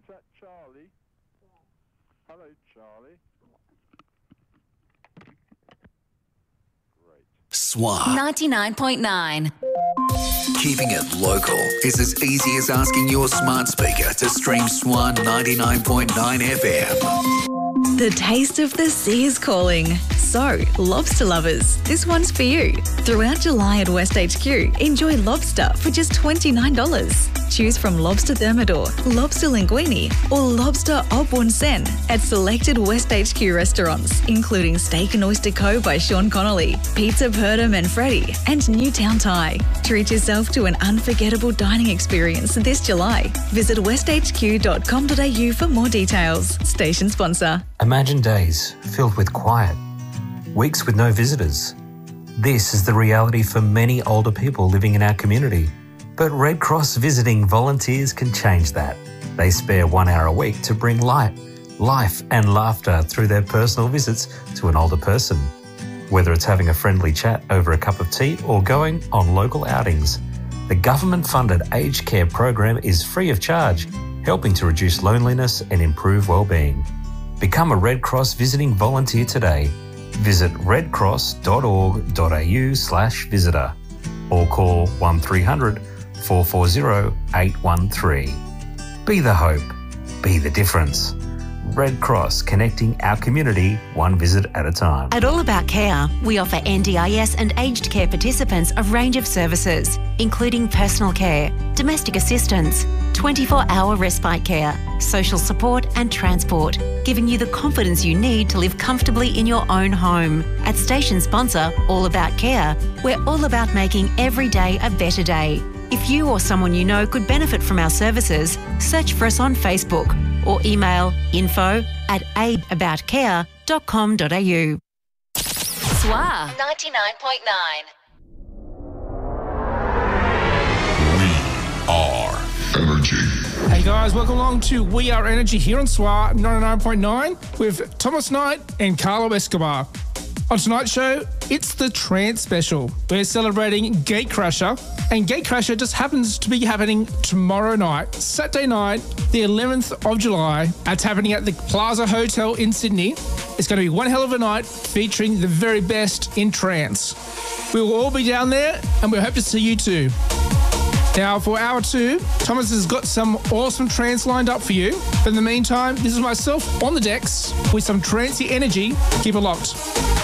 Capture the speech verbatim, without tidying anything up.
that Charlie? Hello, Charlie. Great. S W A. ninety-nine point nine. Keeping it local is as easy as asking your smart speaker to stream S W A ninety-nine point nine F M. The taste of the sea is calling. So, lobster lovers, this one's for you. Throughout July at West H Q, enjoy lobster for just twenty-nine dollars. Choose from lobster thermidor, lobster linguine, or lobster au bon sen at selected West H Q restaurants, including Steak and Oyster Co. by Sean Connolly, Pizza Perta Manfredi, and Newtown Thai. Treat yourself to an unforgettable dining experience this July. Visit west h q dot com dot a u for more details. Station sponsor. Imagine days filled with quiet, weeks with no visitors. This is the reality for many older people living in our community. But Red Cross visiting volunteers can change that. They spare one hour a week to bring light, life and laughter through their personal visits to an older person. Whether it's having a friendly chat over a cup of tea or going on local outings, the government-funded aged care program is free of charge, helping to reduce loneliness and improve well-being. Become a Red Cross visiting volunteer today. Visit redcross.org.au slash visitor or call one three hundred, four four zero, eight one three. Be the hope. Be the difference. Red Cross, connecting our community one visit at a time. At All About Care, we offer N D I S and aged care participants a range of services, including personal care, domestic assistance, twenty-four hour respite care, social support and transport, giving you the confidence you need to live comfortably in your own home. At station sponsor All About Care, we're all about making every day a better day. If you or someone you know could benefit from our services, search for us on Facebook or email info at ababoutcare dot com dot a u. S W A ninety-nine point nine. We are Energy. Hey guys, welcome along to We Are Energy here on S W A ninety-nine point nine with Thomas Knight and Carlo Escobar. On tonight's show, it's the Trance Special. We're celebrating Gatecrasher, and Gatecrasher just happens to be happening tomorrow night, Saturday night, the eleventh of July. It's happening at the Plaza Hotel in Sydney. It's going to be one hell of a night featuring the very best in trance. We will all be down there, and we hope to see you too. Now, for hour two, Thomas has got some awesome trance lined up for you. But in the meantime, this is myself on the decks with some trancey energy. Keep it locked.